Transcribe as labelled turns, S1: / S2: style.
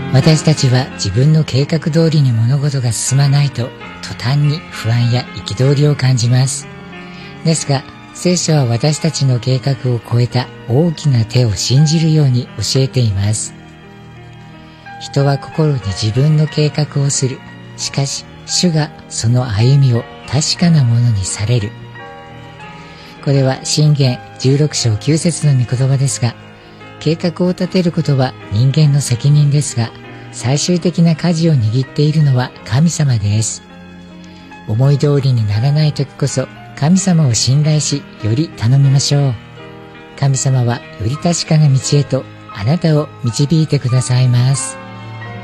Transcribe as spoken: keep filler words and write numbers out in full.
S1: 私たちは自分の計画通りに物事が進まないと途端に不安や憤りを感じます。ですが、聖書は私たちの計画を超えた大きな手を信じるように教えています。人は心に自分の計画をする。しかし、主がその歩みを確かなものにされる。これは箴言じゅうろく章きゅう節の御言葉ですが、計画を立てることは人間の責任ですが、最終的な舵を握っているのは神様です。思い通りにならない時こそ神様を信頼し、より頼みましょう。神様はより確かな道へとあなたを導いてくださいます。